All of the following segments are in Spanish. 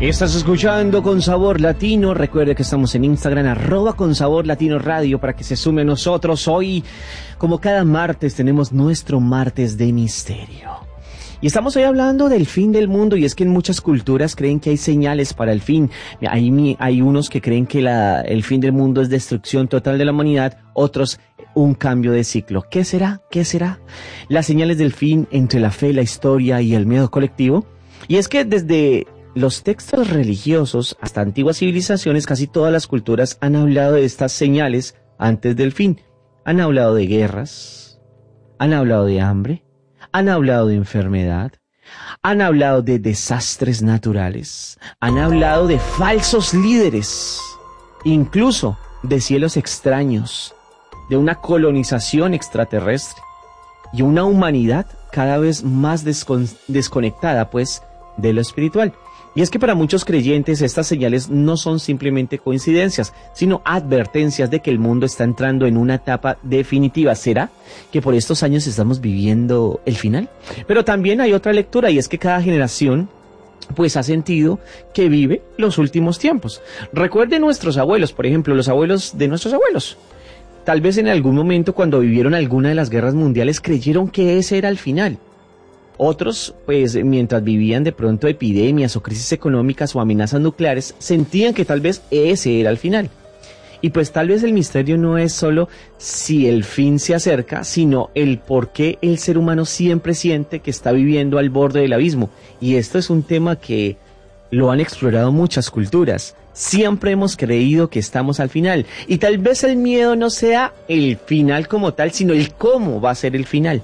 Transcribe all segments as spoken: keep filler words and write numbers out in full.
Estás escuchando Con Sabor Latino. Recuerde que estamos en Instagram, arroba Con Sabor Latino Radio, para que se sume a nosotros. Hoy, como cada martes, tenemos nuestro martes de misterio. Y estamos hoy hablando del fin del mundo, y es que en muchas culturas creen que hay señales para el fin. Hay, hay unos que creen que la, el fin del mundo es destrucción total de la humanidad, otros un cambio de ciclo. ¿Qué será? ¿Qué será? Las señales del fin entre la fe, la historia y el miedo colectivo. Y es que desde los textos religiosos hasta antiguas civilizaciones, casi todas las culturas han hablado de estas señales antes del fin. Han hablado de guerras, han hablado de hambre, han hablado de enfermedad, han hablado de desastres naturales, han hablado de falsos líderes, incluso de cielos extraños, de una colonización extraterrestre y una humanidad cada vez más descon- desconectada, pues, de lo espiritual. Y es que para muchos creyentes estas señales no son simplemente coincidencias, sino advertencias de que el mundo está entrando en una etapa definitiva. ¿Será que por estos años estamos viviendo el final? Pero también hay otra lectura, y es que cada generación pues ha sentido que vive los últimos tiempos. Recuerden nuestros abuelos, por ejemplo, los abuelos de nuestros abuelos. Tal vez en algún momento, cuando vivieron alguna de las guerras mundiales, creyeron que ese era el final. Otros, pues, mientras vivían de pronto epidemias o crisis económicas o amenazas nucleares, sentían que tal vez ese era el final. Y pues tal vez el misterio no es solo si el fin se acerca, sino el por qué el ser humano siempre siente que está viviendo al borde del abismo. Y esto es un tema que lo han explorado muchas culturas. Siempre hemos creído que estamos al final. Y tal vez el miedo no sea el final como tal, sino el cómo va a ser el final.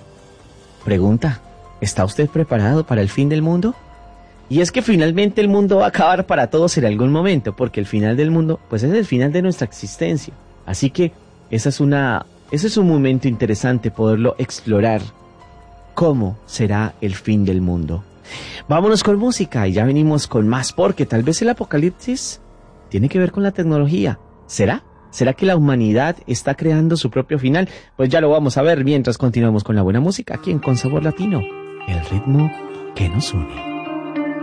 Pregunta: ¿está usted preparado para el fin del mundo? Y es que finalmente el mundo va a acabar para todos en algún momento, porque el final del mundo, pues es el final de nuestra existencia. Así que esa es una, ese es un momento interesante poderlo explorar. ¿Cómo será el fin del mundo? Vámonos con música y ya venimos con más, porque tal vez el apocalipsis tiene que ver con la tecnología. ¿Será? ¿Será que la humanidad está creando su propio final? Pues ya lo vamos a ver mientras continuamos con la buena música aquí en Con Sabor Latino, el ritmo que nos une.